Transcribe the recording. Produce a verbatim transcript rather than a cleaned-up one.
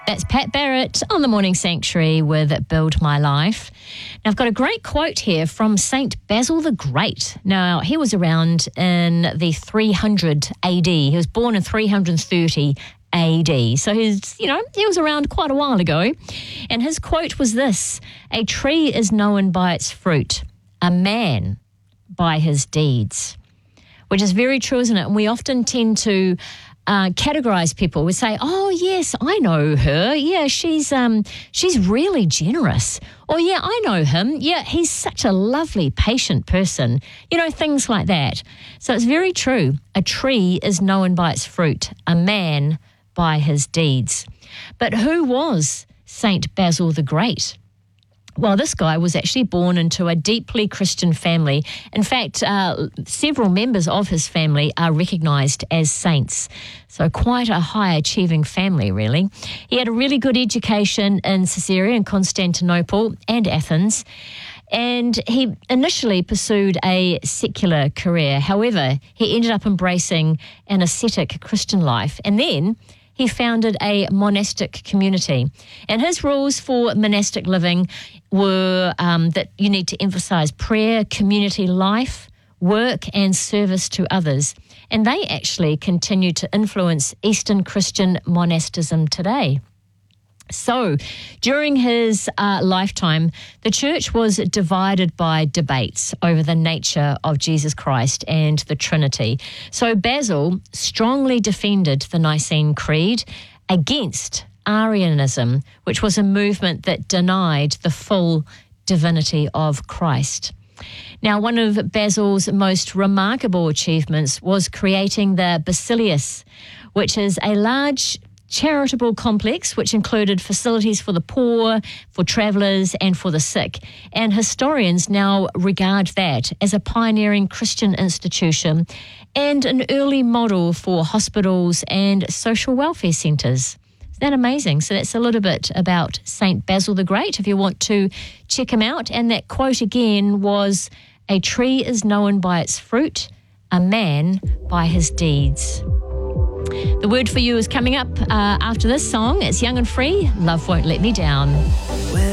That's Pat Barrett on the Morning Sanctuary with Build My Life. Now, I've got a great quote here from Saint Basil the Great. Now, he was around in the three hundred A D. He was born in three hundred thirty A D. So he's, you know, he was around quite a while ago. And his quote was this: "A tree is known by its fruit, a man by his deeds." Which is very true, isn't it? And we often tend to Uh, categorize people. We say, "Oh yes, I know her. Yeah, she's um, she's really generous." Or, "Yeah, I know him. Yeah, he's such a lovely, patient person." You know, things like that. So it's very true. A tree is known by its fruit, a man by his deeds. But who was Saint Basil the Great? Well, this guy was actually born into a deeply Christian family. In fact, uh, several members of his family are recognised as saints. So quite a high-achieving family, really. He had a really good education in Caesarea and Constantinople and Athens. And he initially pursued a secular career. However, he ended up embracing an ascetic Christian life. And then he founded a monastic community. And his rules for monastic living were um, that you need to emphasise prayer, community life, work and service to others. And they actually continue to influence Eastern Christian monasticism today. So, during his uh, lifetime, the church was divided by debates over the nature of Jesus Christ and the Trinity. So, Basil strongly defended the Nicene Creed against Arianism, which was a movement that denied the full divinity of Christ. Now, one of Basil's most remarkable achievements was creating the Basilius, which is a large charitable complex which included facilities for the poor, for travellers and for the sick. And historians now regard that as a pioneering Christian institution and an early model for hospitals and social welfare centres. Isn't that amazing? So that's a little bit about Saint Basil the Great if you want to check him out. And that quote again was, "A tree is known by its fruit, a man by his deeds." The word for you is coming up uh, after this song. It's Young and Free, Love Won't Let Me Down.